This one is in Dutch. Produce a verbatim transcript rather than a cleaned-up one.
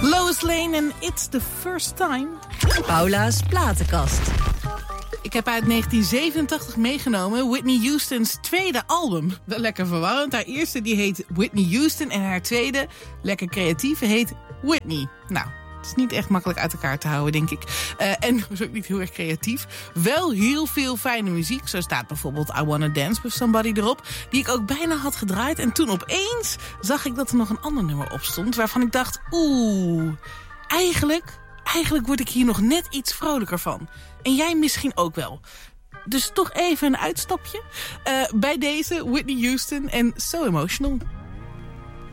Lois Lane en It's the First Time. Paula's platenkast. Ik heb uit negentien zevenentachtig meegenomen Whitney Houston's tweede album. Wel lekker verwarrend. Haar eerste die heet Whitney Houston en haar tweede, lekker creatief, heet Whitney. Nou, het is niet echt makkelijk uit elkaar te houden, denk ik. Uh, en was ook niet heel erg creatief. Wel heel veel fijne muziek. Zo staat bijvoorbeeld I Wanna Dance With Somebody erop. Die ik ook bijna had gedraaid. En toen opeens zag ik dat er nog een ander nummer op stond. Waarvan ik dacht, oeh, eigenlijk, eigenlijk word ik hier nog net iets vrolijker van. En jij misschien ook wel. Dus toch even een uitstapje. Uh, bij deze Whitney Houston en So Emotional.